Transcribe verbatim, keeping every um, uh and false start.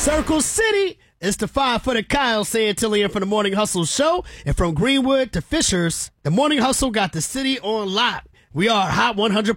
Circle City. It's the five-footer Kyle Santillian from the Morning Hustle Show. And from Greenwood to Fishers, the Morning Hustle got the city on lock. We are Hot one hundred.